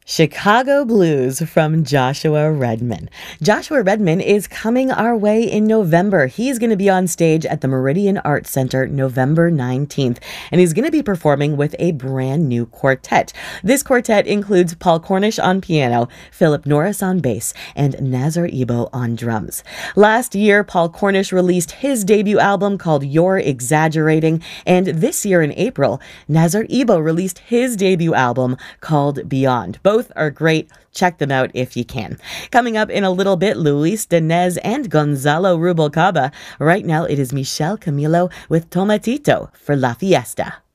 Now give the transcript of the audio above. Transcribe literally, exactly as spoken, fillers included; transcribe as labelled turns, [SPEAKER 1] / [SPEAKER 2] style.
[SPEAKER 1] Chicago Blues from Joshua Redman. Joshua Redman is coming our way in November. He's going to be on stage at the Meridian Arts Center November nineteenth, and he's going to be performing with a brand new quartet. This quartet includes Paul Cornish on piano, Philip Norris on bass, and Nazar Ebo on drums. Last year, Paul Cornish released his debut album called You're Exaggerating, and this year in April, Nazar Ebo released his debut album called Beyond. Both are great. Check them out if you can. Coming up in a little bit, Luis Danez and Gonzalo Rubalcaba. Right now, it is Michelle Camilo with Tomatito for La Fiesta.